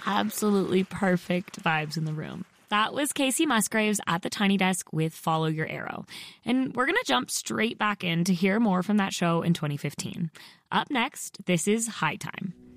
Absolutely perfect vibes in the room. That was Casey Musgraves at the Tiny Desk with Follow Your Arrow. And we're going to jump straight back in to hear more from that show in 2015. Up next, this is High Time.